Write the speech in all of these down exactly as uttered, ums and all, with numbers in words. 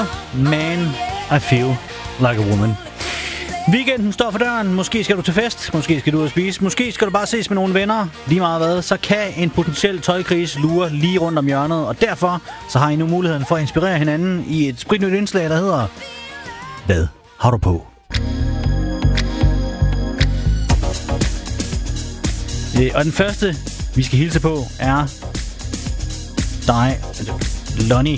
Man, I feel like a woman. Weekenden står for døren. Måske skal du til fest, måske skal du ud og spise, måske skal du bare ses med nogle venner. Lige meget hvad, så kan en potentiel tøjkrise lure lige rundt om hjørnet. Og derfor så har I nu muligheden for at inspirere hinanden i et spritnyt indslag, der hedder Hvad har du på? Og den første, vi skal hilse på, er dig, Lonnie.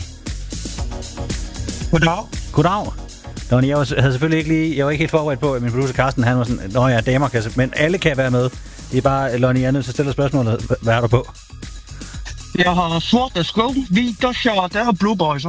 Goddag. Goddag. Lonnie, jeg var, havde selvfølgelig ikke lige, jeg var ikke helt forberedt på, at min producer Carsten, han var sådan, nå ja, damer kan, men alle kan være med. Det er bare, Lonnie, jeg er nødt til at stille spørgsmålet, hvad har du på? Jeg har sorte sko, hvide shorter og blue boyser.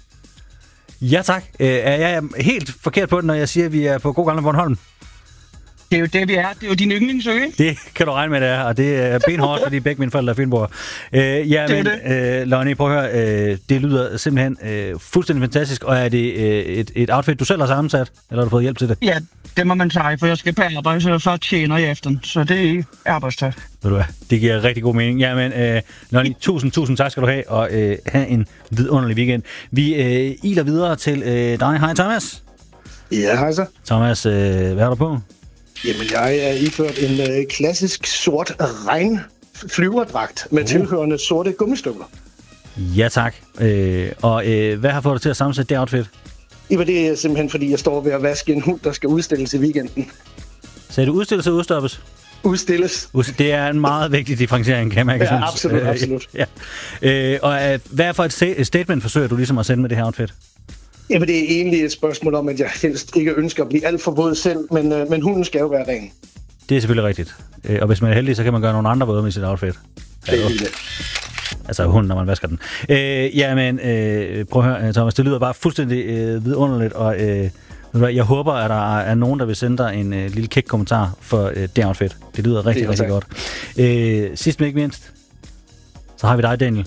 Ja tak. Øh, er jeg helt forkert på det, når jeg siger, at vi er på god gamle Bornholm? Det er jo det, vi er. Det er jo din yndlingsø. Det kan du regne med, det er, og det er benhårdt, fordi begge mine forældre er fynboer. Øh, ja, men øh, Lonnie, prøv at høre, øh, det lyder simpelthen øh, fuldstændig fantastisk, og er det øh, et, et outfit, du selv har sammensat, eller har du fået hjælp til det? Ja, det må man sige, for jeg skal på arbejde, så så tjener jeg efter, så det er arbejdstøj. Ved du hvad, det giver rigtig god mening. Jamen, øh, Lonnie, tusind, tusind tak skal du have, og øh, have en vidunderlig weekend. Vi øh, iler videre til øh, dig. Hej Thomas. Ja, hej så. Thomas, øh, hvad har du på? Jamen, jeg er iført en øh, klassisk sort regnflyverdragt med uh. tilhørende sorte gummistøvler. Ja, tak. Øh, og øh, hvad har fået dig til at sammensætte det outfit? Jamen, det er simpelthen, fordi jeg står ved at vaske en hund, der skal udstilles i weekenden. Så du udstilles og udstoppes? Udstilles. Det er en meget vigtig differentiering, kan man ikke ja, synes. absolut, absolut. ja. øh, og øh, hvad er for et statement forsøger du ligesom at sende med det her outfit? Jamen, det er egentlig et spørgsmål om, at jeg helst ikke ønsker at blive alt for våd selv, men, øh, men hunden skal jo være ren. Det er selvfølgelig rigtigt. Øh, og hvis man er heldig, så kan man gøre nogle andre våde med sit outfit. Det er det. Altså hunden, når man vasker den. Øh, jamen, øh, prøv at høre, Thomas, det lyder bare fuldstændig øh, vidunderligt, og øh, jeg håber, at der er nogen, der vil sende dig en øh, lille kæk kommentar for øh, det outfit. Det lyder rigtig, det rigtig godt. Øh, sidst men ikke mindst, så har vi dig, Daniel.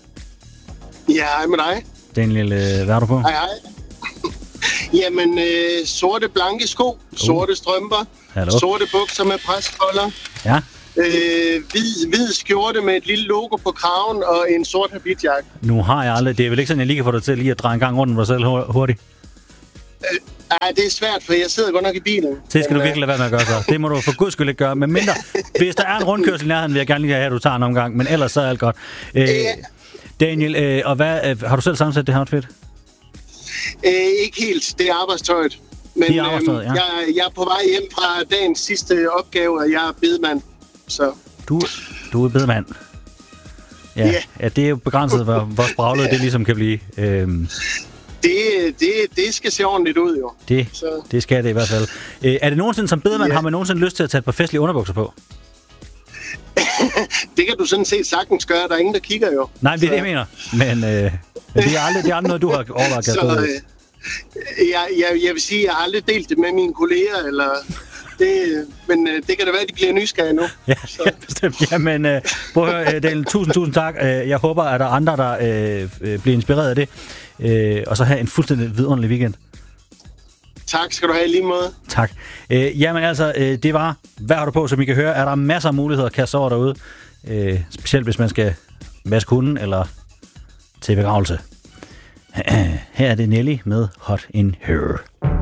Ja, hej med dig. Daniel, øh, hvad har du på? Hej, hej. Jamen, øh, sorte blanke sko, uh. sorte strømper, Hello. sorte bukser med preskolder, ja. øh, hvid, hvid skjorte med et lille logo på kraven og en sort habitjakke. Nu har jeg aldrig... Det er vel ikke sådan, jeg lige kan få dig til lige at dreje en gang rundt om dig selv hurtigt? Øh, nej, det er svært, for jeg sidder godt nok i bilen. Det skal men, du virkelig lade være med at gøre så. Det må du for guds skyld ikke gøre. Men mindre, hvis der er en rundkørsel i nærheden, vil jeg gerne lige have, at du tager en omgang. Men ellers så er alt godt. Øh, ja. Daniel, øh, og hvad, øh, har du selv sammensat det her outfit? Øh, ikke helt. Det er arbejdstøjet. Men det er arbejdstøjet, ja. øh, jeg, jeg er på vej hjem fra dagens sidste opgave, og jeg er bedemand. Så. Du, du er bedemand? Ja, yeah. ja, det er jo begrænset, hvor, hvor spraglet det ligesom kan blive. Øhm. Det, det, det skal se ordentligt ud, jo. Det, det skal det i hvert fald. Øh, er det nogensinde som bedemand, yeah. har man nogensinde lyst til at tage et par festlige underbukser på? Det kan du sådan set sagtens gøre. Der er ingen, der kigger jo. Nej, det er det, jeg mener. Men, øh, men det er aldrig, det er aldrig noget, du har overvejet. Så, øh, jeg, jeg, jeg vil sige, at jeg har aldrig delt det med mine kolleger, eller det, men øh, det kan da være, at de bliver nysgerrige nu. Ja, ja bestemt. Jamen, øh, prøv at høre, Daniel, tusind, tusind tak. Jeg håber, at der er andre, der øh, bliver inspireret af det. Øh, og så have en fuldstændig vidunderlig weekend. Tak skal du have i lige måde. Tak. Øh, jamen altså, øh, det var, hvad har du på, som I kan høre, er der masser af muligheder at kaste over derude. Øh, specielt hvis man skal vaske hunden eller til begravelse. Her er det Nelly med Hot in Here.